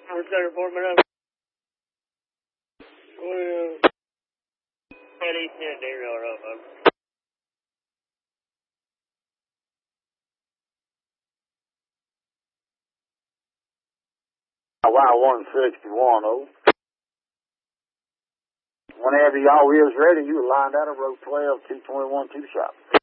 We're starting forming up. Well, at East End, they rolled up. Wow, 161, oh. Whenever y'all is ready, you lined out of row 12, 221, 2 shot.